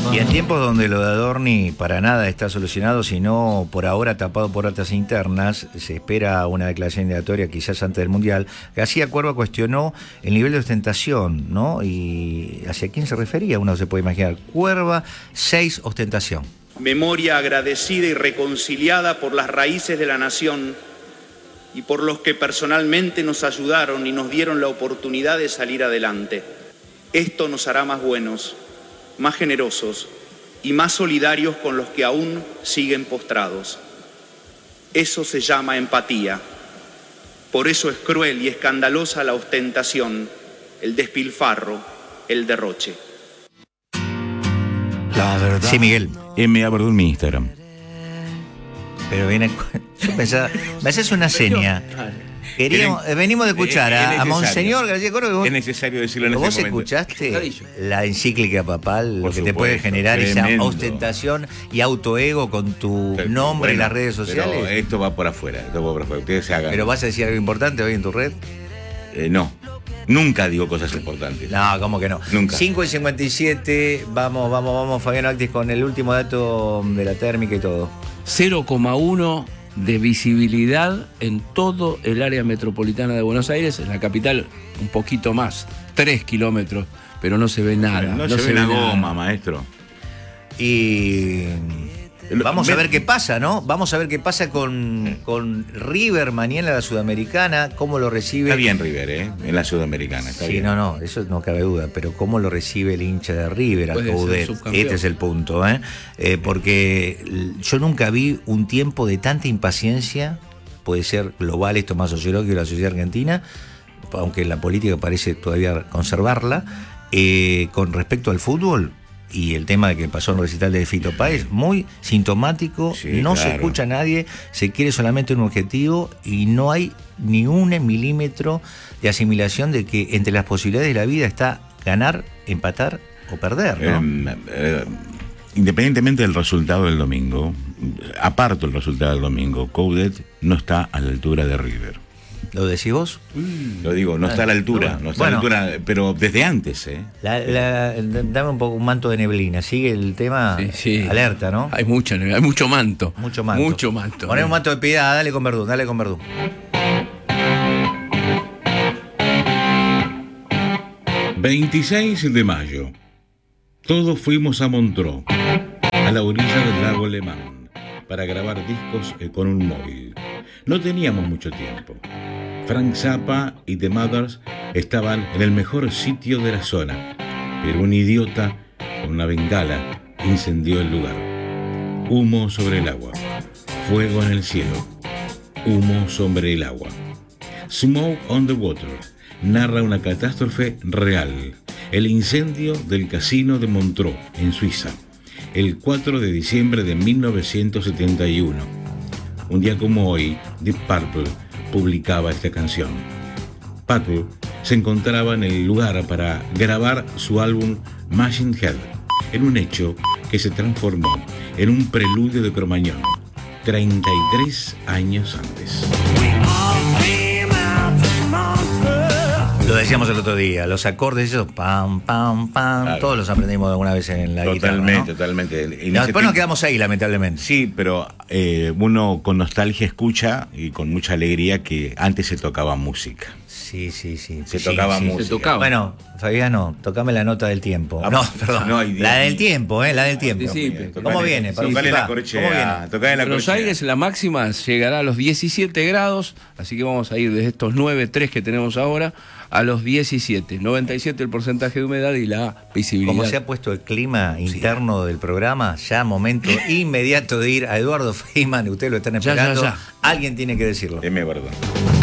Y en tiempos donde lo de Adorni para nada está solucionado, sino por ahora tapado por ratas internas, se espera una declaración indagatoria quizás antes del Mundial. García Cuerva cuestionó el nivel de ostentación, ¿no? Y ¿hacia quién se refería? Uno se puede imaginar. Cuerva, 6, ostentación. Memoria agradecida y reconciliada por las raíces de la nación y por los que personalmente nos ayudaron y nos dieron la oportunidad de salir adelante. Esto nos hará más buenos, más generosos y más solidarios con los que aún siguen postrados. Eso se llama empatía. Por eso es cruel y escandalosa la ostentación, el despilfarro, el derroche. La verdad. Sí, Miguel. M.A. Verdún, mi Instagram. Pero viene. Yo pensaba. Me haces una seña. Venimos de escuchar a Monseñor García Cuerva. Es necesario decirlo en este ¿Vos momento. escuchaste la encíclica papal? Lo que te puede generar tremendo. esa ostentación y autoego con tu nombre en las redes sociales. Pero esto va por afuera. Ustedes se hagan. ¿Pero vas a decir algo importante hoy en tu red? No. Nunca digo cosas importantes. No, ¿cómo que no? Nunca. 5:57. Vamos, Fabián Actis, con el último dato de la térmica y todo. 0,1 de visibilidad en todo el área metropolitana de Buenos Aires. En la capital un poquito más, 3 kilómetros, pero no se ve nada. No se ve una goma, maestro. Y vamos a ver qué pasa, ¿no? Vamos a ver qué pasa con River mañana, la Sudamericana, cómo lo recibe. Está bien River, en la Sudamericana. Está bien. No, eso no cabe duda, pero cómo lo recibe el hincha de River, al Coudet. Este es el punto, porque yo nunca vi un tiempo de tanta impaciencia, puede ser global, esto más sociológico de la sociedad argentina, aunque la política parece todavía conservarla, con respecto al fútbol. Y el tema de que pasó en el recital de Fito Páez, muy sintomático, sí, no claro. Se escucha a nadie, se quiere solamente un objetivo y no hay ni un milímetro de asimilación de que entre las posibilidades de la vida está ganar, empatar o perder, ¿no? Independientemente del resultado del domingo, aparto el resultado del domingo, Coudet no está a la altura de River. ¿Lo decís vos? Lo digo, no está a la altura, no está a la altura, pero desde antes, Dame un poco un manto de neblina, sigue el tema, sí. Alerta, ¿no? Hay mucho manto. Mucho manto. Poné un manto de piedad, dale con Verdún. 26 de mayo. Todos fuimos a Montreux, a la orilla del lago Le Mans, para grabar discos con un móvil. No teníamos mucho tiempo. Frank Zappa y The Mothers estaban en el mejor sitio de la zona, pero un idiota con una bengala incendió el lugar. Humo sobre el agua, fuego en el cielo, humo sobre el agua. Smoke on the Water narra una catástrofe real, el incendio del casino de Montreux, en Suiza, el 4 de diciembre de 1971. Un día como hoy, Deep Purple publicaba esta canción. Purple se encontraba en el lugar para grabar su álbum Machine Head, en un hecho que se transformó en un preludio de Cromañón, 33 años antes. Lo decíamos el otro día, los acordes esos, pam, pam, pam, claro. Todos los aprendimos alguna vez en la guitarra, ¿no? Totalmente. Después nos quedamos ahí, lamentablemente. Sí, pero uno con nostalgia escucha y con mucha alegría que antes se tocaba música. Sí. Se tocaba música. Bueno, Fabiano, tocame la nota del tiempo. No, perdón. La del tiempo, la del tiempo. ¿Cómo viene? Tocale la corchea. Buenos Aires, la máxima llegará a los 17 grados, así que vamos a ir desde estos 9,3 que tenemos ahora a los 17. 97 el porcentaje de humedad y la visibilidad. Como se ha puesto el clima interno del programa, ya momento inmediato de ir a Eduardo Feynman, ustedes lo están esperando. Ya. Alguien tiene que decirlo. M. Verdón.